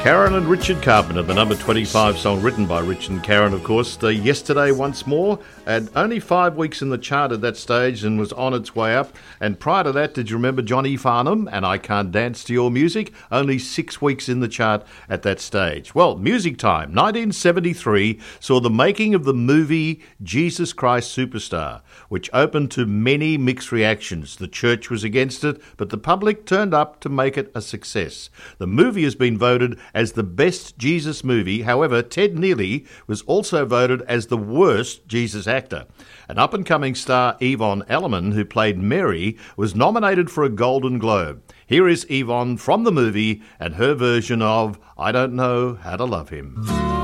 Karen and Richard Carpenter, the number 25 song written by Rich and Karen, of course. Yesterday Once More, and only 5 weeks in the chart at that stage and was on its way up. And prior to that, did you remember Johnny Farnham and I Can't Dance to Your Music? Only 6 weeks in the chart at that stage. Well, Music Time, 1973, saw the making of the movie Jesus Christ Superstar, which opened to many mixed reactions. The church was against it, but the public turned up to make it a success. The movie has been voted as the best Jesus movie. However, Ted Neely was also voted as the worst Jesus actor. An up-and-coming star, Yvonne Elliman, who played Mary, was nominated for a Golden Globe. Here is Yvonne from the movie and her version of I Don't Know How to Love Him.